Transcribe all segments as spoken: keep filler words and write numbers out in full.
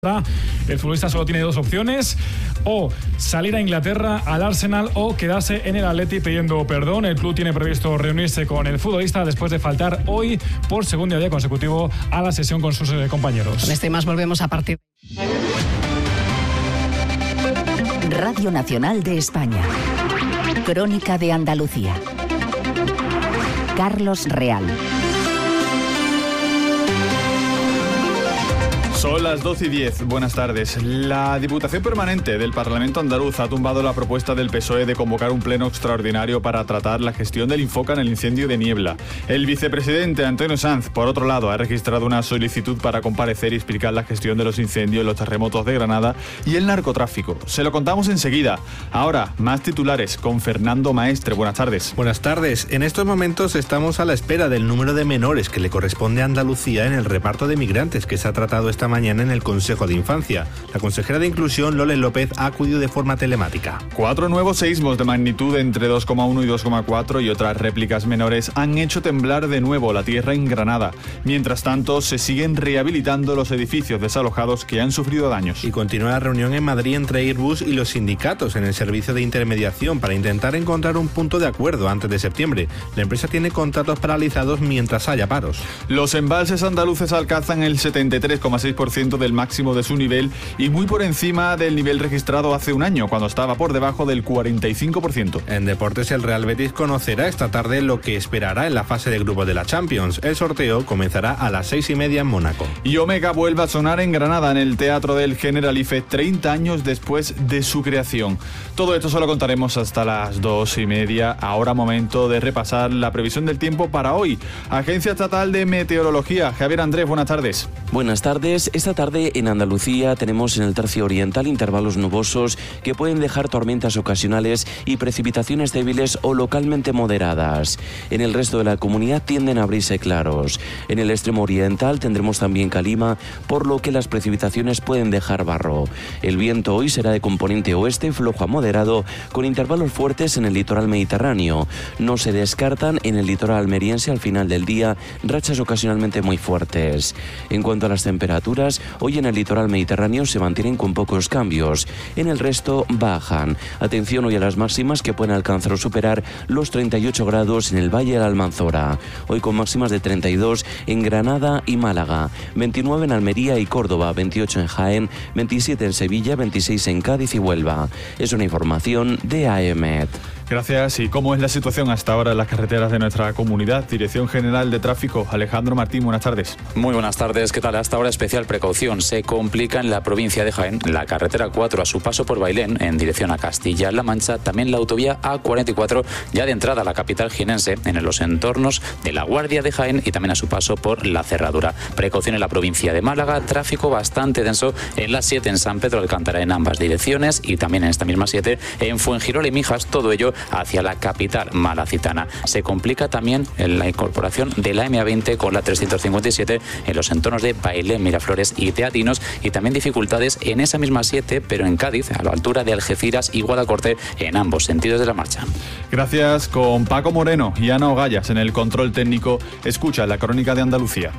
El futbolista solo tiene dos opciones: o salir a Inglaterra, al Arsenal, o quedarse en el Atleti pidiendo perdón. El club tiene previsto reunirse con el futbolista después de faltar hoy por segundo día consecutivo a la sesión con sus eh, compañeros. Con este y más volvemos a partir. Radio Nacional de España. Crónica de Andalucía. Carlos Real. Son las doce y diez. Buenas tardes. La Diputación Permanente del Parlamento Andaluz ha tumbado la propuesta del P S O E de convocar un pleno extraordinario para tratar la gestión del Infoca en el incendio de Niebla. El vicepresidente Antonio Sanz, por otro lado, ha registrado una solicitud para comparecer y explicar la gestión de los incendios, los terremotos de Granada y el narcotráfico. Se lo contamos enseguida. Ahora, más titulares con Fernando Maestre. Buenas tardes. Buenas tardes. En estos momentos estamos a la espera del número de menores que le corresponde a Andalucía en el reparto de migrantes que se ha tratado esta mañana en el Consejo de Infancia. La consejera de Inclusión, Lolen López, ha acudido de forma telemática. Cuatro nuevos seísmos de magnitud entre dos coma uno y dos coma cuatro y otras réplicas menores han hecho temblar de nuevo la tierra en Granada. Mientras tanto, se siguen rehabilitando los edificios desalojados que han sufrido daños. Y continúa la reunión en Madrid entre Airbus y los sindicatos en el servicio de intermediación para intentar encontrar un punto de acuerdo antes de septiembre. La empresa tiene contratos paralizados mientras haya paros. Los embalses andaluces alcanzan el setenta y tres coma seis por ciento del máximo de su nivel y muy por encima del nivel registrado hace un año, cuando estaba por debajo del cuarenta y cinco por ciento. En deportes, el Real Betis conocerá esta tarde lo que esperará en la fase de grupos de la Champions. El sorteo comenzará a las seis y media en Mónaco. Y Omega vuelve a sonar en Granada, en el Teatro del Generalife, treinta años después de su creación. Todo esto solo contaremos hasta las dos y media. Ahora momento de repasar la previsión del tiempo para hoy. Agencia Estatal de Meteorología. Javier Andrés, buenas tardes. Buenas tardes. Esta tarde en Andalucía tenemos en el tercio oriental intervalos nubosos que pueden dejar tormentas ocasionales y precipitaciones débiles o localmente moderadas. En el resto de la comunidad tienden a abrirse claros. En el extremo oriental tendremos también calima, por lo que las precipitaciones pueden dejar barro. El viento hoy será de componente oeste, flojo a moderado, con intervalos fuertes en el litoral mediterráneo. No se descartan en el litoral almeriense al final del día rachas ocasionalmente muy fuertes. En cuanto a las temperaturas, hoy en el litoral mediterráneo se mantienen con pocos cambios. En el resto bajan. Atención hoy a las máximas que pueden alcanzar o superar los treinta y ocho grados en el Valle de la Almanzora. Hoy con máximas de treinta y dos en Granada y Málaga, veintinueve en Almería y Córdoba, veintiocho en Jaén, veintisiete en Sevilla, veintiséis en Cádiz y Huelva. Es una información de A E M E T. Gracias. ¿Y cómo es la situación hasta ahora en las carreteras de nuestra comunidad? Dirección General de Tráfico, Alejandro Martín, buenas tardes. Muy buenas tardes. ¿Qué tal? Hasta ahora especial precaución. Se complica en la provincia de Jaén la carretera cuatro a su paso por Bailén en dirección a Castilla-La Mancha. También la autovía A cuarenta y cuatro ya de entrada a la capital jienense en los entornos de La Guardia de Jaén y también a su paso por La Cerradura. Precaución en la provincia de Málaga. Tráfico bastante denso en la siete en San Pedro de Alcántara en ambas direcciones y también en esta misma siete en Fuengirola y Mijas. Todo ello hacia la capital malacitana. Se complica también en la incorporación de la eme a veinte con la trescientos cincuenta y siete en los entornos de Bailén, Miraflores y Teatinos, y también dificultades en esa misma siete, pero en Cádiz, a la altura de Algeciras y Guadacorte, en ambos sentidos de la marcha. Gracias. Con Paco Moreno y Ana Ogallas en el control técnico. Escucha la crónica de Andalucía.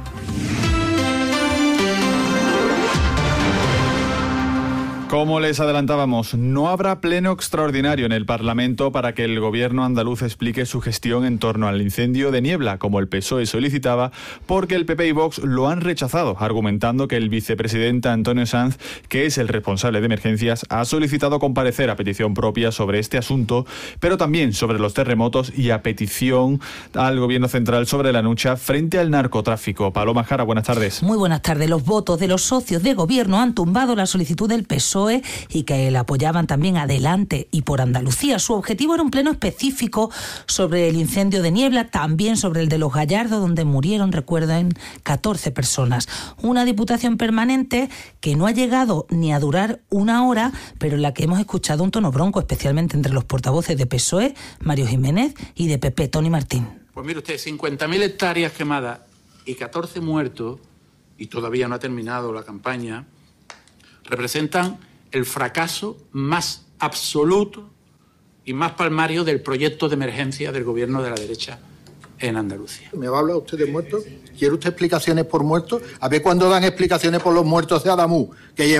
Como les adelantábamos, no habrá pleno extraordinario en el Parlamento para que el gobierno andaluz explique su gestión en torno al incendio de Niebla, como el P S O E solicitaba, porque el P P y Vox lo han rechazado, argumentando que el vicepresidente Antonio Sanz, que es el responsable de emergencias, ha solicitado comparecer a petición propia sobre este asunto, pero también sobre los terremotos y a petición al gobierno central sobre la lucha frente al narcotráfico. Paloma Jara, buenas tardes. Muy buenas tardes. Los votos de los socios de gobierno han tumbado la solicitud del P S O E y que la apoyaban también Adelante y por Andalucía. Su objetivo era un pleno específico sobre el incendio de Niebla, también sobre el de Los Gallardos, donde murieron, recuerden, catorce personas. Una diputación permanente que no ha llegado ni a durar una hora, pero en la que hemos escuchado un tono bronco, especialmente entre los portavoces de P S O E, Mario Jiménez, y de P P, Tony Martín. Pues mire usted, cincuenta mil hectáreas quemadas y catorce muertos, y todavía no ha terminado la campaña, representan el fracaso más absoluto y más palmario del proyecto de emergencia del gobierno de la derecha en Andalucía. ¿Me va a hablar usted de muertos? ¿Quiere usted explicaciones por muertos? A ver cuándo dan explicaciones por los muertos de Adamú, que lleva